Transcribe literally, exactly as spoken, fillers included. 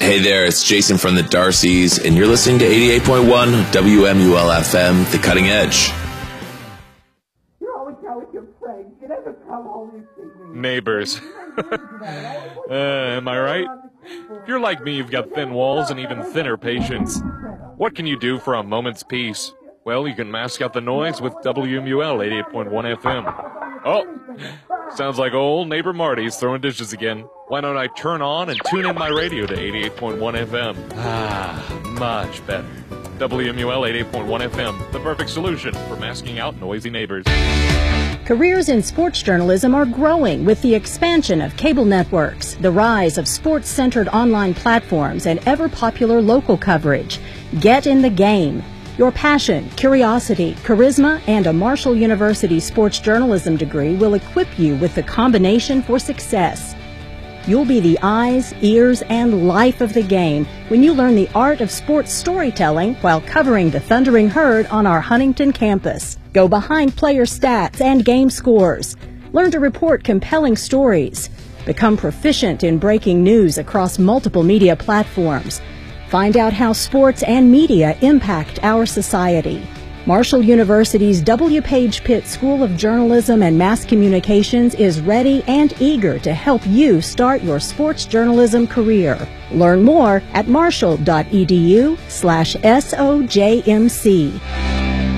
Hey there, it's Jason from the Darcys, and you're listening to eighty-eight point one W M U L F M, The Cutting Edge. You're always out with your friends. You never come home and see me. Neighbors. uh, am I right? If you're like me, you've got thin walls and even thinner patience. What can you do for a moment's peace? Well, you can mask out the noise with W M U L eighty-eight point one F M. Oh, sounds like old neighbor Marty's throwing dishes again. Why don't I turn on and tune in my radio to eighty-eight point one F M? Ah, much better. W M U L eighty-eight point one F M, the perfect solution for masking out noisy neighbors. Careers in sports journalism are growing with the expansion of cable networks, the rise of sports-centered online platforms, and ever-popular local coverage. Get in the game. Your passion, curiosity, charisma, and a Marshall University sports journalism degree will equip you with the combination for success. You'll be the eyes, ears, and life of the game when you learn the art of sports storytelling while covering the Thundering Herd on our Huntington campus. Go behind player stats and game scores. Learn to report compelling stories. Become proficient in breaking news across multiple media platforms. Find out how sports and media impact our society. Marshall University's W. Page Pitt School of Journalism and Mass Communications is ready and eager to help you start your sports journalism career. Learn more at marshall dot e d u slash S O J M C.